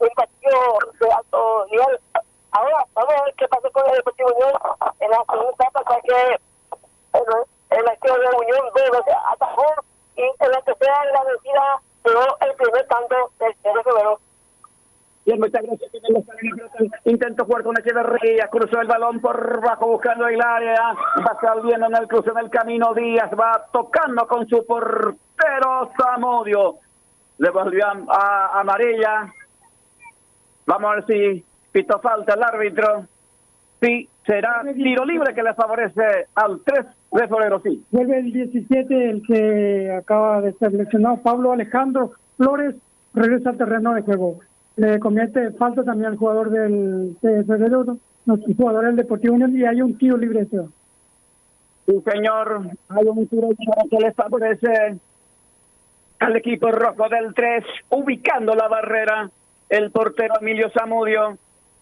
un partido de alto nivel. Ahora, vamos a ver qué pasa con el Deportivo Unión en la segunda etapa, ya que el arquero de la Unión atajó y en la tercera de la vencida dio el primer tanto del 3 de febrero. Bien, muchas gracias. Intento jugar con Echeverría, cruzó el balón por bajo buscando el área, va saliendo en el cruce del camino Díaz, va tocando con su portero Zamudio, le volvió a amarilla. Vamos a ver si pitó falta el árbitro. Sí, será tiro libre que le favorece al 3 de febrero, sí. Vuelve el 17, el que acaba de ser lesionado, Pablo Alejandro Flores, regresa al terreno de juego. Le comete falta también al jugador de febrero, nuestro jugador del Deportivo Unión, y hay un tiro libre. Sí, señor, hay un tiro libre que le favorece al equipo rojo del 3, ubicando la barrera, el portero Emilio Zamudio.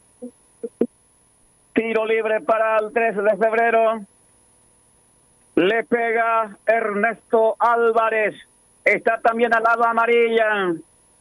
Tiro libre para el 13 de febrero. Le pega Ernesto Álvarez. Está también al lado amarilla.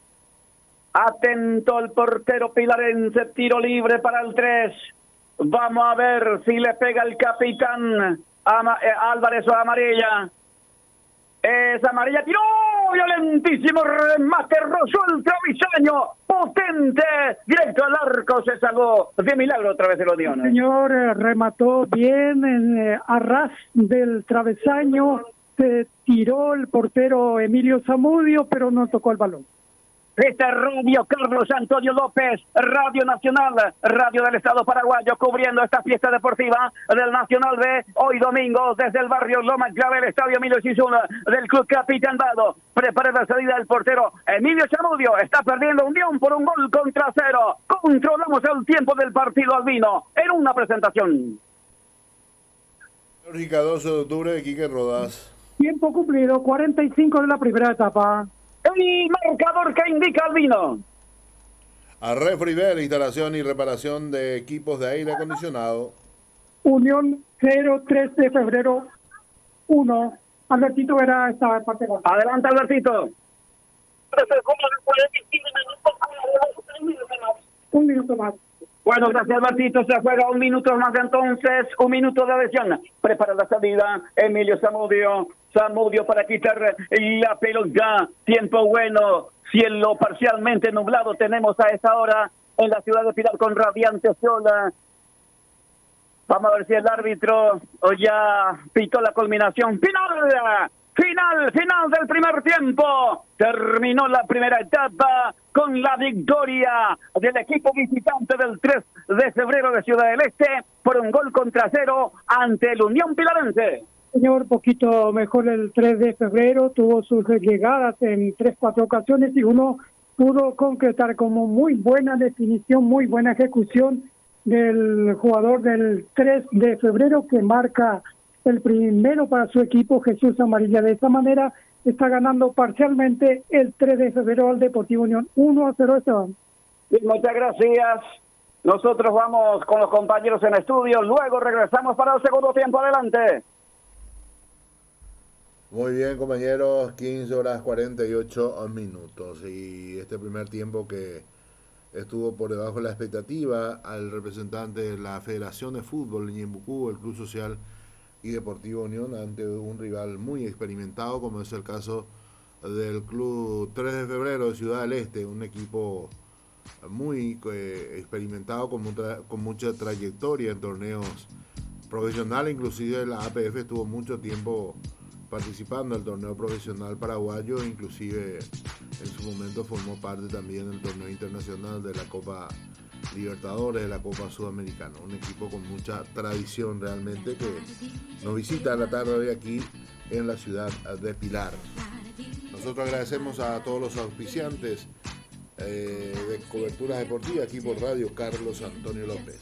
Atento el portero pilarense. Tiro libre para el 3. Vamos a ver si le pega el capitán Álvarez o amarilla. Es amarilla. Tiró. Violentísimo remate. Rozó el travesaño. Potente. Directo al arco. Se salvó de milagro otra vez el Unión. El señor remató bien a ras del travesaño. Se tiró el portero Emilio Zamudio, pero no tocó el balón. Esta Radio Carlos Antonio López, Radio Nacional, Radio del Estado Paraguayo, cubriendo esta fiesta deportiva del Nacional B, hoy domingo, desde el barrio Loma Clave, el Estadio Emilio Cizuna, del Club Capitán Dado. Prepara la salida del portero Emilio Zamudio, está perdiendo Unión por 1-0. Controlamos el tiempo del partido albino en una presentación. Lógica 12 de octubre de Quique Rodas. Tiempo cumplido, 45 de la primera etapa. El marcador que indica albino. A Refriver, instalación y reparación de equipos de aire acondicionado. Unión 0, 3 de febrero 1. Albertito verá esta parte. Adelante, Albertito. Un minuto más. Bueno, gracias, Albertito. Se juega 1 minuto más, entonces 1 minuto de adhesión. Prepara la salida Emilio Zamudio. Zamudio para quitar la pelota. Tiempo bueno. Cielo parcialmente nublado tenemos a esta hora en la ciudad de Pilar con radiante sol. Vamos a ver si el árbitro ya pitó la culminación. Final del primer tiempo. Terminó la primera etapa con la victoria del equipo visitante del 3 de febrero de Ciudad del Este por 1-0 ante el Unión Pilarense. Señor, poquito mejor el 3 de febrero, tuvo sus llegadas en 3-4 ocasiones y uno pudo concretar como muy buena definición, muy buena ejecución del jugador del 3 de febrero que marca el primero para su equipo, Jesús Amarilla. De esta manera está ganando parcialmente el 3 de febrero al Deportivo Unión. 1-0 Esteban. Muchas gracias. Nosotros vamos con los compañeros en estudio, luego regresamos para el segundo tiempo. Adelante. Muy bien, compañeros, 15:48. Y este primer tiempo que estuvo por debajo de la expectativa al representante de la Federación de Fútbol, Ñembucú, el Club Social y Deportivo Unión, ante un rival muy experimentado, como es el caso del Club 3 de Febrero de Ciudad del Este, un equipo muy experimentado, con mucha trayectoria en torneos profesionales. Inclusive la APF estuvo mucho tiempo participando en el torneo profesional paraguayo, inclusive en su momento formó parte también del torneo internacional de la Copa Libertadores, de la Copa Sudamericana. Un equipo con mucha tradición realmente que nos visita la tarde de aquí en la ciudad de Pilar. Nosotros agradecemos a todos los auspiciantes de cobertura deportiva aquí por Radio Carlos Antonio López.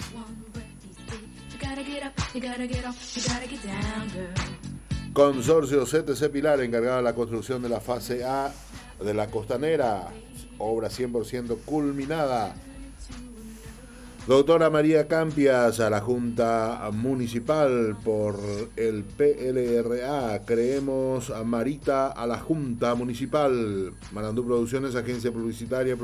Consorcio CTC Pilar, encargado de la construcción de la fase A de la Costanera, obra 100% culminada. Doctora María Campias a la Junta Municipal por el PLRA. Creemos a Marita a la Junta Municipal. Marandú Producciones, agencia publicitaria.